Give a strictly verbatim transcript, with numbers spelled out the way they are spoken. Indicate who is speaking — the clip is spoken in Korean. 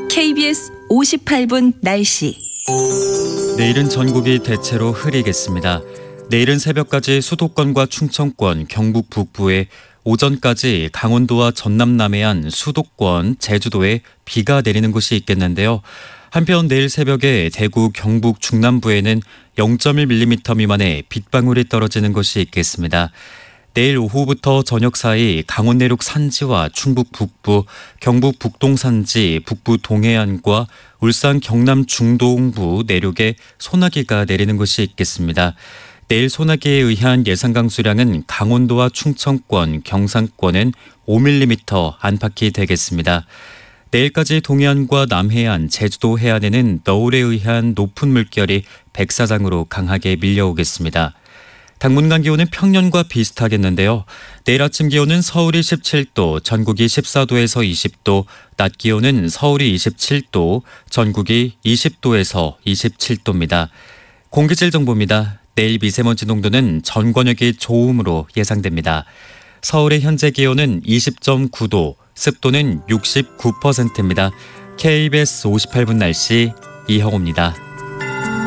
Speaker 1: 케이비에스 오십팔 분 날씨.
Speaker 2: 내일은 전국이 대체로 흐리겠습니다. 내일은 새벽까지 수도권과 충청권, 경북 북부에, 오전까지 강원도와 전남 남해안, 수도권, 제주도에 비가 내리는 곳이 있겠는데요. 한편 내일 새벽에 대구, 경북 중남부에는 영 점 일 밀리미터 미만의 빗방울이 떨어지는 곳이 있겠습니다. 내일 오후부터 저녁 사이 강원 내륙 산지와 충북 북부, 경북 북동 산지, 북부 동해안과 울산 경남 중동부 내륙에 소나기가 내리는 곳이 있겠습니다. 내일 소나기에 의한 예상 강수량은 강원도와 충청권, 경상권은 오 밀리미터 안팎이 되겠습니다. 내일까지 동해안과 남해안, 제주도 해안에는 너울에 의한 높은 물결이 백사장으로 강하게 밀려오겠습니다. 당분간 기온은 평년과 비슷하겠는데요. 내일 아침 기온은 서울이 십칠 도, 전국이 십사 도에서 이십 도, 낮 기온은 서울이 이십칠 도, 전국이 이십 도에서 이십칠 도입니다. 공기질 정보입니다. 내일 미세먼지 농도는 전 권역이 좋음으로 예상됩니다. 서울의 현재 기온은 이십 점 구 도, 습도는 육십구 퍼센트입니다. 케이비에스 오십팔 분 날씨 이형호입니다.